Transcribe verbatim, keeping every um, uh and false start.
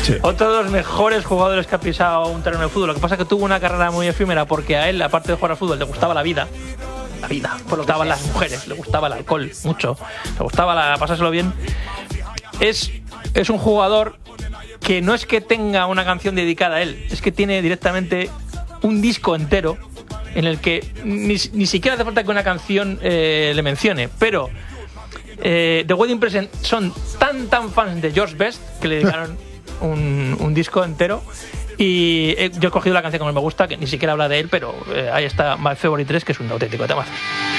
Sí. Otro de los mejores jugadores que ha pisado un terreno de fútbol. Lo que pasa es que tuvo una carrera muy efímera porque a él, aparte de jugar al fútbol, le gustaba la vida. La vida. Le gustaban las mujeres, le gustaba el alcohol, mucho. Le gustaba la, pasárselo bien. Es, es un jugador que no es que tenga una canción dedicada a él, es que tiene directamente un disco entero en el que ni, ni siquiera hace falta que una canción eh, le mencione, pero eh, The Wedding Present son tan tan fans de George Best que le dedicaron un, un disco entero. Y he, yo he cogido la canción que más me gusta, que ni siquiera habla de él, pero eh, ahí está My Favorite tres, que es un auténtico temazo.